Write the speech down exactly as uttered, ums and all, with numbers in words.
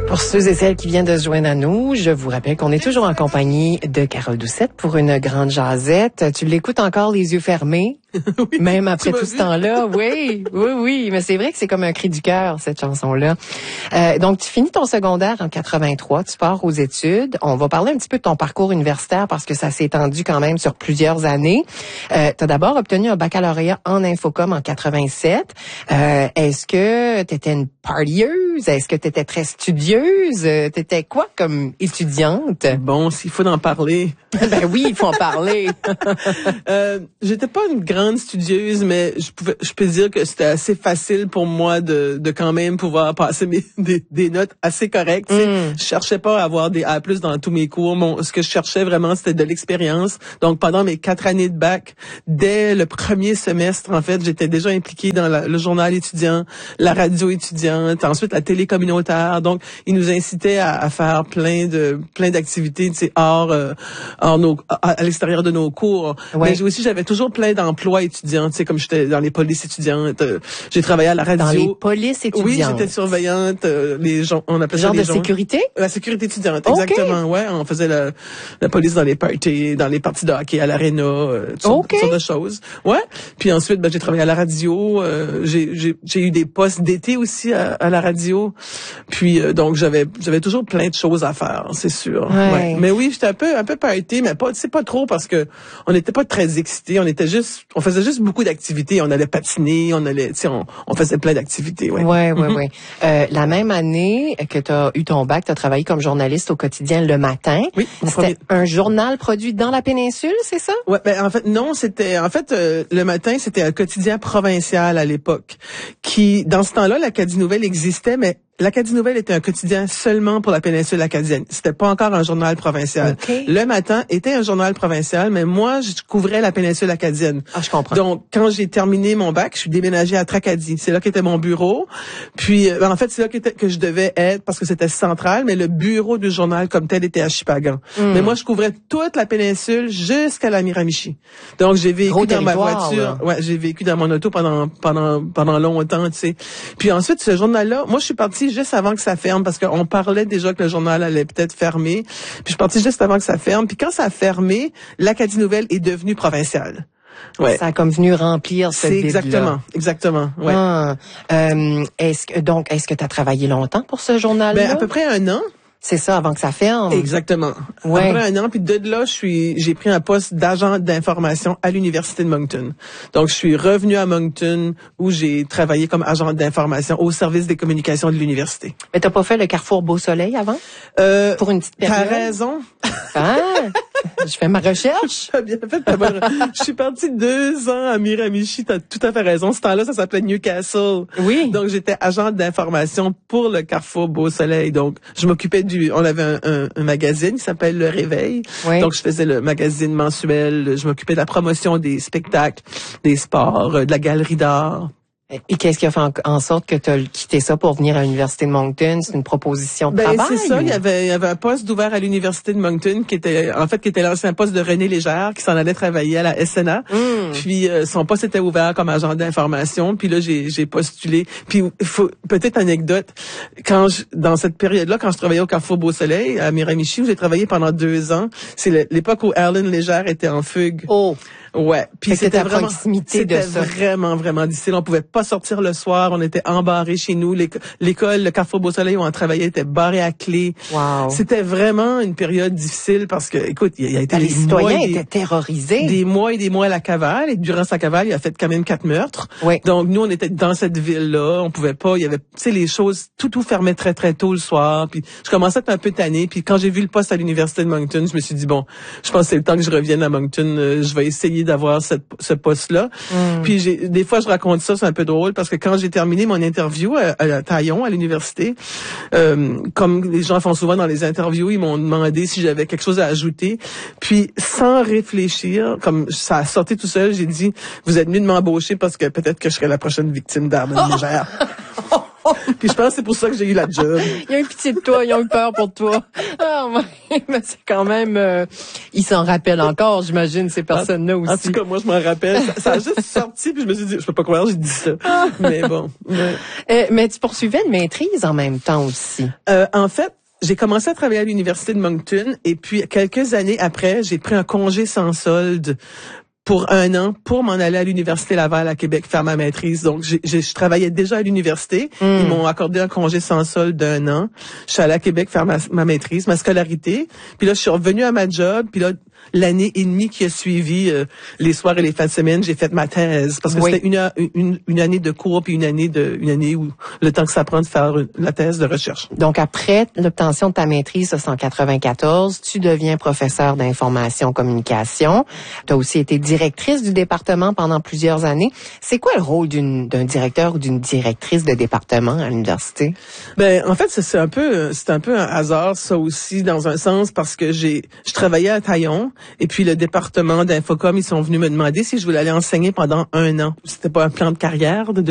Pour ceux et celles qui viennent de se joindre à nous, je vous rappelle qu'on est toujours en compagnie de Carole Doucette pour une grande jasette. Tu l'écoutes encore les yeux fermés, oui, même après tout vu? ce temps-là. Oui, oui, oui. Mais c'est vrai que c'est comme un cri du cœur, cette chanson-là. Euh, donc, tu finis ton secondaire en quatre-vingt-trois, tu pars aux études. On va parler un petit peu de ton parcours universitaire parce que ça s'est étendu quand même sur plusieurs années. Euh, tu as d'abord obtenu un baccalauréat en infocom en quatre-vingt-sept. Euh, est-ce que tu étais une partieuse? Est-ce que tu étais très studieuse? T'étais quoi comme étudiante? Bon, s'il faut en parler. Ben oui, il faut en parler. euh, j'étais pas une grande studieuse, mais je pouvais, je peux dire que c'était assez facile pour moi de, de quand même pouvoir passer mes, des, des notes assez correctes. Mm. Je cherchais pas à avoir des A plus dans tous mes cours. Mon, ce que je cherchais vraiment, c'était de l'expérience. Donc, pendant mes quatre années de bac, dès le premier semestre, en fait, j'étais déjà impliquée dans la, le journal étudiant, la radio étudiante, ensuite la télé communautaire. Donc, ils nous incitaient à, à faire plein de plein d'activités, tu sais, hors, euh, hors nos, à, à l'extérieur de nos cours. Ouais. Mais j'ai aussi, j'avais toujours plein d'emplois étudiants, tu sais, comme j'étais dans les polices étudiantes. Euh, j'ai travaillé à la radio. Dans les polices étudiantes. Oui, j'étais surveillante. Euh, les gens, on appelait genre ça les de gens. sécurité. La sécurité étudiante, okay. Exactement. Ouais, on faisait la, la police dans les parties, dans les parties de hockey à l'aréna, euh, toutes, okay. toutes sortes de choses. Ouais. Puis ensuite, ben, j'ai travaillé à la radio. Euh, j'ai, j'ai, j'ai eu des postes d'été aussi à, à la radio. Puis euh, donc j'avais j'avais toujours plein de choses à faire, c'est sûr. Ouais. Ouais. Mais oui, j'étais un peu un peu party, mais pas c'est pas trop parce que on n'était pas très excités, on était juste on faisait juste beaucoup d'activités, on allait patiner, on allait tu sais on, on faisait plein d'activités, ouais. Ouais, ouais, mm-hmm. ouais. Euh, la même année que tu as eu ton bac, tu as travaillé comme journaliste au quotidien Le Matin. Oui, c'était premier... un journal produit dans la péninsule, c'est ça? Ouais, ben en fait non, c'était en fait euh, Le Matin, c'était un quotidien provincial à l'époque qui dans ce temps-là l'Acadie Nouvelle existait mais l'Acadie Nouvelle était un quotidien seulement pour la péninsule acadienne. C'était pas encore un journal provincial. Okay. Le Matin était un journal provincial, mais moi, je couvrais la péninsule acadienne. Ah, je comprends. Donc, quand j'ai terminé mon bac, je suis déménagée à Tracadie. C'est là qu'était mon bureau. Puis, ben, en fait, c'est là que, que je devais être parce que c'était central, mais le bureau du journal comme tel était à Shippagan. Mm. Mais moi, je couvrais toute la péninsule jusqu'à la Miramichi. Donc, j'ai vécu Gros dans ma voiture. Là. Ouais, j'ai vécu dans mon auto pendant pendant pendant longtemps, tu sais. Puis ensuite, ce journal-là, moi, je suis partie juste avant que ça ferme parce qu'on parlait déjà que le journal allait peut-être fermer. Puis je suis partie juste avant que ça ferme. Puis quand ça a fermé, l'Acadie Nouvelle est devenue provinciale. Ouais. Ça a comme venu remplir cette C'est exactement, exactement. Ouais. Ah, euh, est-ce que donc est-ce que tu as travaillé longtemps pour ce journal-là? Ben à peu près un an. C'est ça, avant que ça ferme. Exactement. Ouais. Après un an, puis de là, je suis, j'ai pris un poste d'agent d'information à l'université de Moncton. Donc, je suis revenu à Moncton où j'ai travaillé comme agent d'information au service des communications de l'université. Mais t'as pas fait le Carrefour Beau Soleil avant? Euh, Pour une petite période? T'as raison. Ah! Je fais ma recherche. T'as bien fait. T'as bien... Je suis partie deux ans à Miramichi. T'as tout à fait raison. Ce temps-là, ça s'appelait Newcastle. Oui. Donc, j'étais agent d'information pour le Carrefour Beau Soleil. Donc, je m'occupais du, on avait un, un, un magazine qui s'appelle Le Réveil. Oui. Donc, je faisais le magazine mensuel. Je m'occupais de la promotion des spectacles, des sports, de la galerie d'art. Et qu'est-ce qui a fait en, en sorte que tu as quitté ça pour venir à l'université de Moncton? C'est une proposition de ben, travail? C'est ça. Ou... Il y avait, il y avait un poste d'ouvert à l'université de Moncton qui était, en fait, qui était l'ancien poste de René Légère, qui s'en allait travailler à la S N A. Mm. Puis euh, son poste était ouvert comme agent d'information. Puis là, j'ai, j'ai postulé. Puis il faut peut-être anecdote. Quand je, dans cette période-là, quand je travaillais au Carrefour Beau Soleil à Miramichi, où j'ai travaillé pendant deux ans, c'est l'époque où Erlen Légère était en fugue. Oh. Ouais, puis c'était vraiment proximité c'était de ça. vraiment vraiment difficile, on pouvait pas sortir le soir, on était embarrés chez nous, l'école, le Carrefour Beau Soleil où on travaillait était barré à clé. Wow. C'était vraiment une période difficile parce que écoute, il y a été ben, des les citoyens des, étaient terrorisés. Des mois et des mois à la cavale et durant sa cavale, il a fait quand même quatre meurtres. Oui. Donc nous on était dans cette ville-là, on pouvait pas, il y avait tu sais les choses tout tout fermait très très tôt le soir, puis je commençais à être un peu tannée, puis quand j'ai vu le poste à l'université de Moncton, je me suis dit bon, je pense que c'est le temps que je revienne à Moncton, euh, je vais essayer d'avoir cette ce poste-là. Mm. Puis j'ai, des fois, je raconte ça, c'est un peu drôle, parce que quand j'ai terminé mon interview à, à Taillon, à l'université, euh, comme les gens font souvent dans les interviews, ils m'ont demandé si j'avais quelque chose à ajouter. Puis, sans réfléchir, comme ça a sorti tout seul, j'ai dit, vous êtes mieux de m'embaucher parce que peut-être que je serais la prochaine victime d'Arden Légère. Puis je pense que c'est pour ça que j'ai eu la job. Ils ont eu pitié de toi, ils ont eu peur pour toi. Ah, ouais, mais c'est quand même... Euh, ils s'en rappellent encore, j'imagine, ces personnes-là aussi. En tout cas, moi, je m'en rappelle. Ça, ça a juste sorti, puis je me suis dit, je peux pas croire, j'ai dit ça. Mais bon. Ouais. Euh, mais tu poursuivais une maîtrise en même temps aussi. Euh, en fait, j'ai commencé à travailler à l'université de Moncton, et puis quelques années après, j'ai pris un congé sans solde pour un an pour m'en aller à l'université Laval à Québec faire ma maîtrise. Donc, j'ai, j'ai, je travaillais déjà à l'université. Mm. Ils m'ont accordé un congé sans solde d'un an. Je suis allée à Québec faire ma, ma maîtrise, ma scolarité. Puis là, je suis revenue à ma job. Puis là, l'année et demie qui a suivi, euh, les soirs et les fins de semaine, j'ai fait ma thèse. Parce que oui. c'était une, une, une année de cours puis une année de, une année où le temps que ça prend de faire la thèse de recherche. Donc, après l'obtention de ta maîtrise, ça, c'est en quatre-vingt-quatorze, tu deviens professeur d'information communication. Tu as aussi été directrice du département pendant plusieurs années. C'est quoi le rôle d'une, d'un directeur ou d'une directrice de département à l'université? Ben, en fait, c'est, c'est un peu, c'est un peu un hasard, ça aussi, dans un sens, parce que j'ai, je travaillais à Taillon, et puis le département d'Infocom, ils sont venus me demander si je voulais aller enseigner pendant un an. C'était pas un plan de carrière de